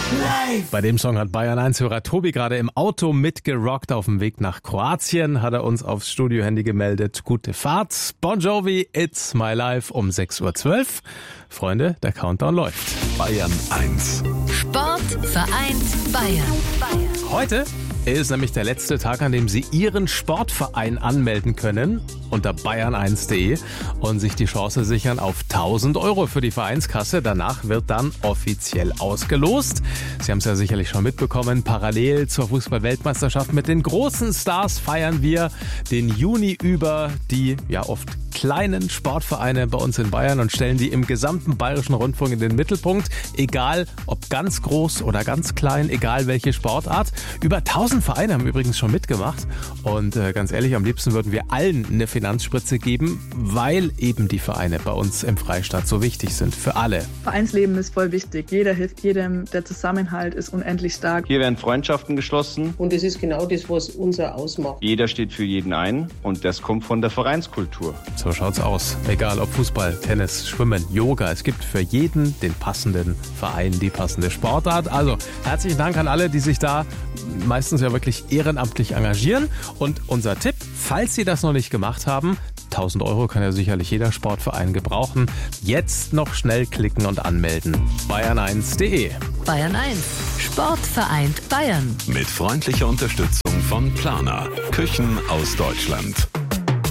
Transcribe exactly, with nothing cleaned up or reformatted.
Live! Bei dem Song hat Bayern eins-Hörer Tobi gerade im Auto mitgerockt. Auf dem Weg nach Kroatien hat er uns aufs Studiohandy gemeldet. Gute Fahrt. Bon Jovi, It's My Life um sechs Uhr zwölf. Freunde, der Countdown läuft. Bayern eins. Sport vereint Bayern. Bayern. Heute ist nämlich der letzte Tag, an dem Sie Ihren Sportverein anmelden können unter bayern eins punkt de und sich die Chance sichern auf tausend Euro für die Vereinskasse. Danach wird dann offiziell ausgelost. Sie haben es ja sicherlich schon mitbekommen, parallel zur Fußball-Weltmeisterschaft mit den großen Stars feiern wir den Juni über die ja oft kleinen Sportvereine bei uns in Bayern und stellen die im gesamten Bayerischen Rundfunk in den Mittelpunkt. Egal, ob ganz groß oder ganz klein, egal welche Sportart. Über tausend Vereine haben übrigens schon mitgemacht. Und äh, ganz ehrlich, am liebsten würden wir allen eine Finanzspritze geben, weil eben die Vereine bei uns im Freistaat so wichtig sind. Für alle. Vereinsleben ist voll wichtig. Jeder hilft jedem. Der Zusammenhalt ist unendlich stark. Hier werden Freundschaften geschlossen. Und das ist genau das, was unser ausmacht. Jeder steht für jeden ein und das kommt von der Vereinskultur. So schaut's aus. Egal ob Fußball, Tennis, Schwimmen, Yoga. Es gibt für jeden den passenden Verein, die passende Sportart. Also herzlichen Dank an alle, die sich da meistens ja wirklich ehrenamtlich engagieren. Und unser Tipp, falls Sie das noch nicht gemacht haben, tausend Euro kann ja sicherlich jeder Sportverein gebrauchen. Jetzt noch schnell klicken und anmelden. bayern eins punkt de. Bayern eins. Sport vereint Bayern. Mit freundlicher Unterstützung von Planer. Küchen aus Deutschland.